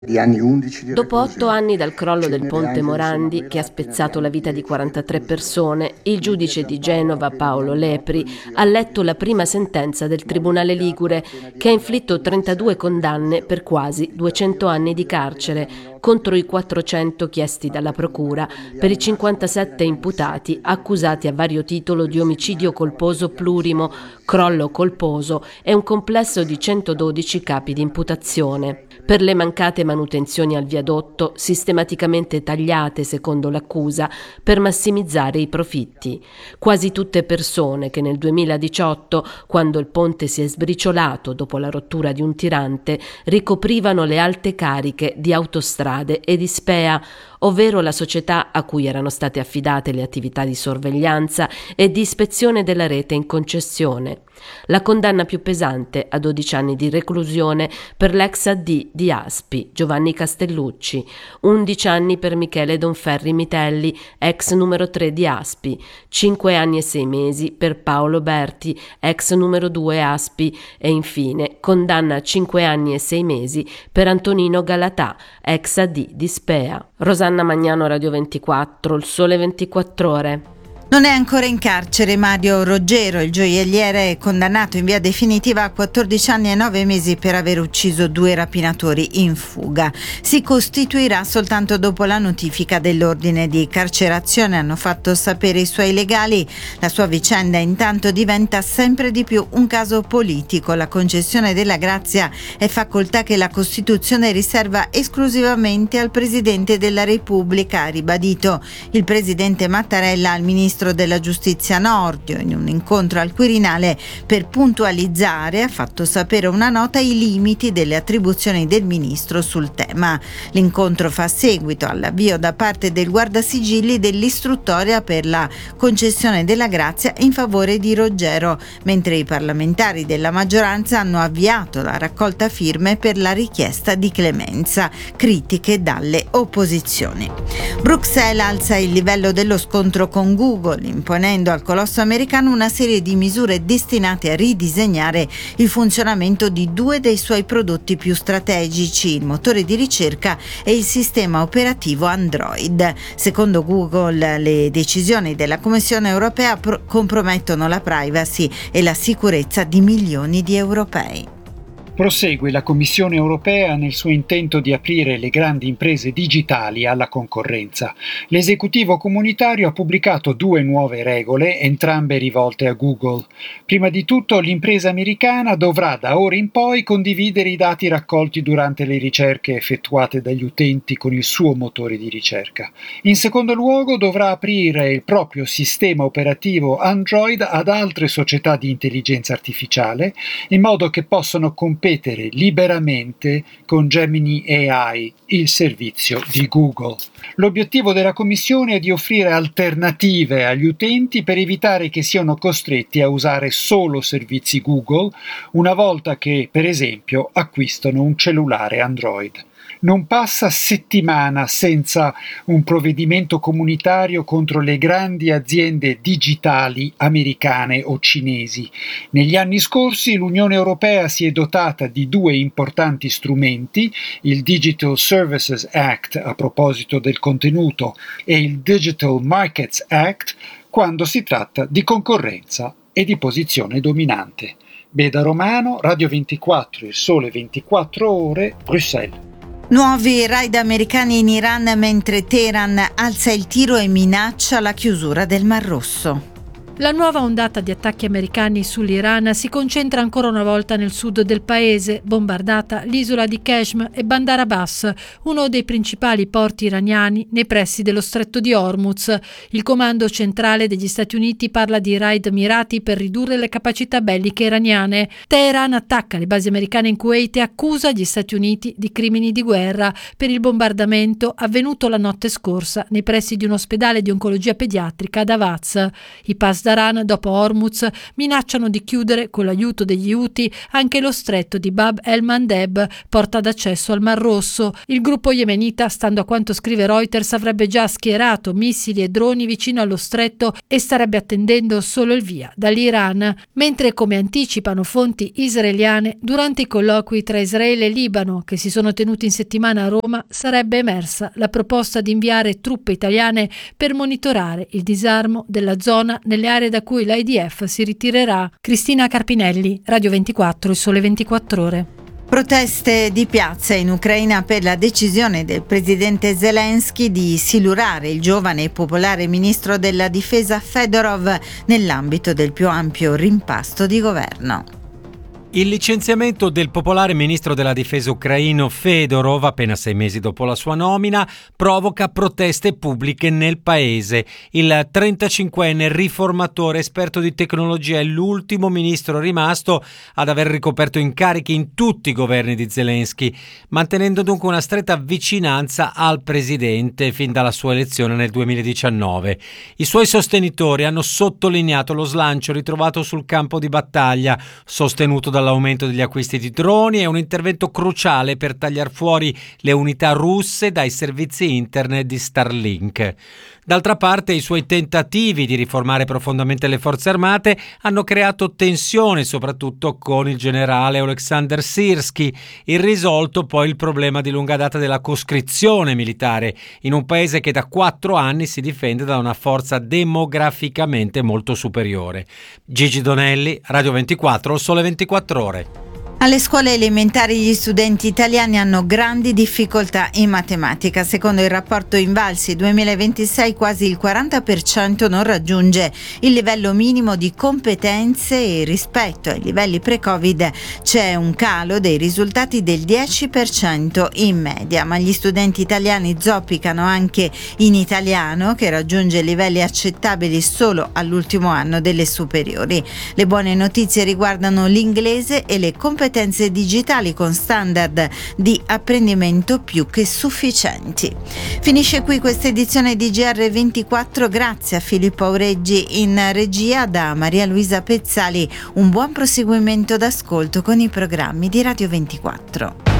di anni 11 di Dopo 8 reclusione. anni dal crollo del Cenerirà ponte anche, Morandi, insomma, che ha spezzato la vita di 43 quella persone, il giudice di Genova Paolo Lepri ha letto la prima sentenza del Tribunale Ligure, che ha inflitto 32 condanne per quasi 200 anni di carcere contro i 400 chiesti dalla Procura per i 57 imputati accusati a vario titolo di omicidio colposo plurimo, crollo colposo e un complesso di 112 capi di imputazione. Per le mancate manutenzioni al viadotto, sistematicamente tagliate secondo l'accusa per massimizzare i profitti. Quasi tutte persone che nel 2018, quando il ponte si è sbriciolato dopo la rottura di un tirante, ricoprivano le alte cariche di Autostrade e di SPEA, ovvero la società a cui erano state affidate le attività di sorveglianza e di ispezione della rete in concessione. La condanna più pesante a 12 anni di reclusione per l'ex AD di Aspi, Giovanni Castellucci, 11 anni per Michele Donferri Mitelli, ex numero 3 di Aspi, 5 anni e 6 mesi per Paolo Berti, ex numero 2 Aspi e infine condanna a 5 anni e 6 mesi per Antonino Galatà, ex AD di Spea. Rosanna Magnano, Radio 24, Il Sole 24 Ore. Non è ancora in carcere Mario Roggero, il gioielliere è condannato in via definitiva a 14 anni e 9 mesi per aver ucciso 2 rapinatori in fuga. Si costituirà soltanto dopo la notifica dell'ordine di carcerazione, hanno fatto sapere i suoi legali. La sua vicenda intanto diventa sempre di più un caso politico. La concessione della grazia è facoltà che la Costituzione riserva esclusivamente al Presidente della Repubblica, ha ribadito il Presidente Mattarella al Ministro della Giustizia Nordio in un incontro al Quirinale. Per puntualizzare, ha fatto sapere una nota i limiti delle attribuzioni del Ministro sul tema. L'incontro fa seguito all'avvio da parte del Guardasigilli dell'istruttoria per la concessione della grazia in favore di Roggero, mentre i parlamentari della maggioranza hanno avviato la raccolta firme per la richiesta di clemenza, critiche dalle opposizioni. Bruxelles alza il livello dello scontro con Google, imponendo al colosso americano una serie di misure destinate a ridisegnare il funzionamento di 2 dei suoi prodotti più strategici, il motore di ricerca e il sistema operativo Android. Secondo Google, le decisioni della Commissione europea compromettono la privacy e la sicurezza di milioni di europei. Prosegue la Commissione europea nel suo intento di aprire le grandi imprese digitali alla concorrenza. L'esecutivo comunitario ha pubblicato 2 nuove regole, entrambe rivolte a Google. Prima di tutto, l'impresa americana dovrà da ora in poi condividere i dati raccolti durante le ricerche effettuate dagli utenti con il suo motore di ricerca. In secondo luogo, dovrà aprire il proprio sistema operativo Android ad altre società di intelligenza artificiale, in modo che possano competere liberamente con Gemini AI, il servizio di Google. L'obiettivo della Commissione è di offrire alternative agli utenti per evitare che siano costretti a usare solo servizi Google una volta che, per esempio, acquistano un cellulare Android. Non passa settimana senza un provvedimento comunitario contro le grandi aziende digitali americane o cinesi. Negli anni scorsi l'Unione Europea si è dotata di 2 importanti strumenti, il Digital Services Act a proposito del contenuto e il Digital Markets Act quando si tratta di concorrenza e di posizione dominante. Beda Romano, Radio 24, Il Sole 24 Ore, Bruxelles. Nuovi raid americani in Iran mentre Teheran alza il tiro e minaccia la chiusura del Mar Rosso. La nuova ondata di attacchi americani sull'Iran si concentra ancora una volta nel sud del paese, bombardata l'isola di Qeshm e Bandar Abbas, uno dei principali porti iraniani nei pressi dello stretto di Hormuz. Il comando centrale degli Stati Uniti parla di raid mirati per ridurre le capacità belliche iraniane. Teheran attacca le basi americane in Kuwait e accusa gli Stati Uniti di crimini di guerra per il bombardamento avvenuto la notte scorsa nei pressi di un ospedale di oncologia pediatrica ad Avaz. I Pasdaran Zaran, dopo Hormuz, minacciano di chiudere, con l'aiuto degli Houthi, anche lo stretto di Bab el-Mandeb, porta d'accesso al Mar Rosso. Il gruppo yemenita, stando a quanto scrive Reuters, avrebbe già schierato missili e droni vicino allo stretto e starebbe attendendo solo il via dall'Iran, mentre, come anticipano fonti israeliane, durante i colloqui tra Israele e Libano, che si sono tenuti in settimana a Roma, sarebbe emersa la proposta di inviare truppe italiane per monitorare il disarmo della zona nelle aree da cui l'IDF si ritirerà. Cristina Carpinelli, Radio 24, Il Sole 24 Ore. Proteste di piazza in Ucraina per la decisione del presidente Zelensky di silurare il giovane e popolare ministro della difesa Fedorov nell'ambito del più ampio rimpasto di governo. Il licenziamento del popolare ministro della difesa ucraino Fedorov, appena 6 mesi dopo la sua nomina, provoca proteste pubbliche nel paese. Il 35enne riformatore esperto di tecnologia è l'ultimo ministro rimasto ad aver ricoperto incarichi in tutti i governi di Zelensky, mantenendo dunque una stretta vicinanza al presidente fin dalla sua elezione nel 2019. I suoi sostenitori hanno sottolineato lo slancio ritrovato sul campo di battaglia, sostenuto dall'aumento degli acquisti di droni e un intervento cruciale per tagliar fuori le unità russe dai servizi internet di Starlink. D'altra parte, i suoi tentativi di riformare profondamente le forze armate hanno creato tensione, soprattutto con il generale Oleksandr Syrskyi, irrisolto poi il problema di lunga data della coscrizione militare in un paese che da 4 anni si difende da una forza demograficamente molto superiore. Gigi Donelli, Radio 24, Sole 24 Ore. Alle scuole elementari gli studenti italiani hanno grandi difficoltà in matematica. Secondo il rapporto Invalsi 2026 quasi il 40% non raggiunge il livello minimo di competenze e rispetto ai livelli pre-Covid c'è un calo dei risultati del 10% in media, ma gli studenti italiani zoppicano anche in italiano, che raggiunge livelli accettabili solo all'ultimo anno delle superiori. Le buone notizie riguardano l'inglese e le competenze digitali con standard di apprendimento più che sufficienti. Finisce qui questa edizione di GR24, grazie a Filippo Aureggi in regia, da Maria Luisa Pezzali. Un buon proseguimento d'ascolto con i programmi di Radio 24.